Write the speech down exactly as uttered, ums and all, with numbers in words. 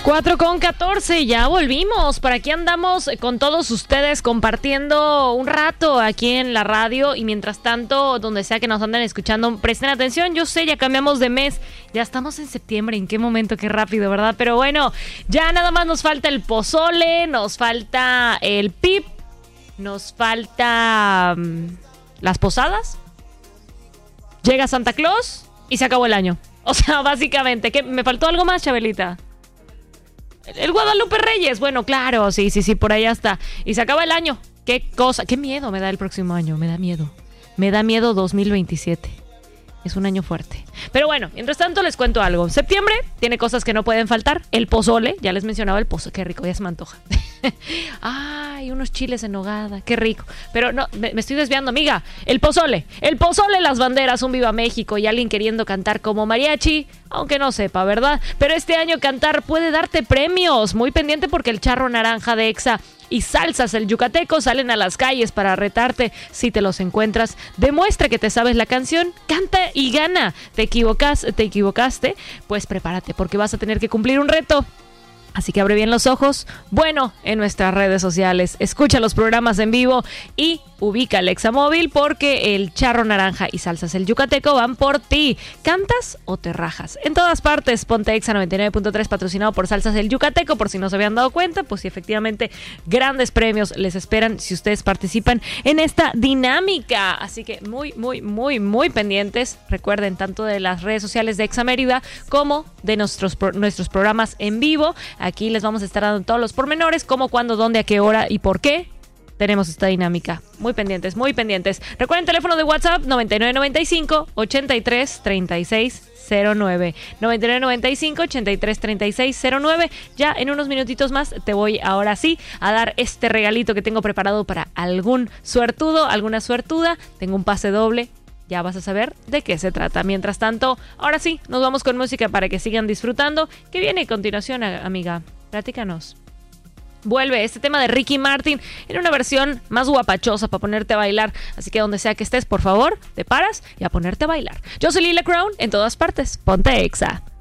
cuatro con catorce, ya volvimos. Por aquí andamos con todos ustedes compartiendo un rato aquí en la radio. Y mientras tanto, donde sea que nos anden escuchando, presten atención. Yo sé, ya cambiamos de mes. Ya estamos en septiembre. ¿En qué momento? Qué rápido, ¿verdad? Pero bueno, ya nada más nos falta el pozole, nos falta el pip, nos falta um, las posadas. Llega Santa Claus y se acabó el año. O sea, básicamente, ¿qué? ¿Me faltó algo más, Chabelita? El Guadalupe Reyes, bueno, claro, sí, sí, sí, por allá está. Y se acaba el año. Qué cosa, qué miedo me da el próximo año, me da miedo. Me da miedo dos mil veintisiete. Es un año fuerte. Pero bueno, mientras tanto les cuento algo. Septiembre tiene cosas que no pueden faltar. El pozole, ya les mencionaba el pozole, qué rico, ya se me antoja. Ay, unos chiles en nogada, qué rico. Pero no, me, me estoy desviando, amiga. El pozole, el pozole, las banderas, un Viva México y alguien queriendo cantar como mariachi, aunque no sepa, ¿verdad? Pero este año cantar puede darte premios. Muy pendiente porque el charro naranja de Exa y Salsas el Yucateco salen a las calles para retarte. Si te los encuentras, demuestra que te sabes la canción, canta y gana. ¿Te equivocas, te equivocaste? Pues prepárate porque vas a tener que cumplir un reto. Así que abre bien los ojos. Bueno, en nuestras redes sociales, escucha los programas en vivo y ubica el Exa Móvil porque el charro naranja y Salsas el Yucateco van por ti. ¿Cantas o te rajas? En todas partes, ponte Exa noventa y nueve punto tres, patrocinado por Salsas el Yucateco, por si no se habían dado cuenta, pues sí, efectivamente, grandes premios les esperan si ustedes participan en esta dinámica. Así que muy, muy, muy, muy pendientes. Recuerden, tanto de las redes sociales de Exa Mérida como de nuestros, nuestros programas en vivo. Aquí les vamos a estar dando todos los pormenores, cómo, cuándo, dónde, a qué hora y por qué tenemos esta dinámica. Muy pendientes, muy pendientes. Recuerden, teléfono de WhatsApp noventa y nueve noventa y cinco, ochenta y tres, treinta y seis cero nueve. noventa y nueve noventa y cinco, ochenta y tres, treinta y seis cero nueve. Ya en unos minutitos más te voy ahora sí a dar este regalito que tengo preparado para algún suertudo, alguna suertuda. Tengo un pase doble. Ya vas a saber de qué se trata. Mientras tanto, ahora sí, nos vamos con música para que sigan disfrutando. ¿Qué viene a continuación, amiga? Platícanos. Vuelve este tema de Ricky Martin en una versión más guapachosa para ponerte a bailar. Así que donde sea que estés, por favor, te paras y a ponerte a bailar. Yo soy Lila Crown, en todas partes. Ponte Exa.